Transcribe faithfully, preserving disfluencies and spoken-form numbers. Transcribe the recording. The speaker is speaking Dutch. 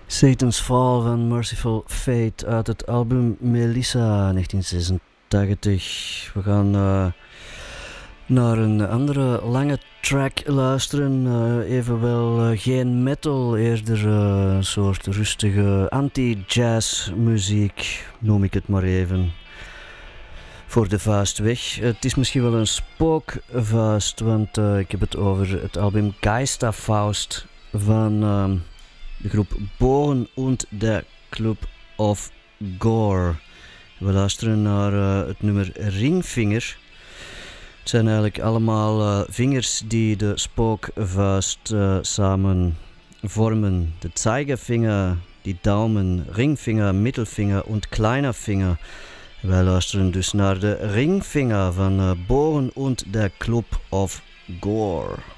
Satan's Fall van Merciful Fate uit het album Melissa negentien zesentachtig. We gaan uh, naar een andere lange track luisteren. Uh, evenwel uh, geen metal, eerder uh, een soort rustige anti-jazz muziek, noem ik het maar even. Voor de vuist weg. Het is misschien wel een spookvuist, want uh, ik heb het over het album Geisterfaust van uh, de groep Born und der Club of Gore. We luisteren naar uh, het nummer Ringfinger. Het zijn eigenlijk allemaal uh, vingers die de spookvuist uh, samen vormen. De Zeigefinger, die Daumen, Ringfinger, Mittelfinger en kleiner Finger. Wij luisteren dus naar de Ringfinger van uh, Born und der Club of Gore.